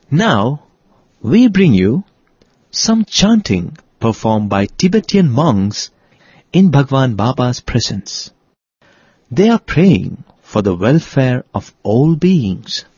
Now, we bring you some chanting performed by Tibetan monks in Bhagwan Baba's presence. They are praying for the welfare of all beings.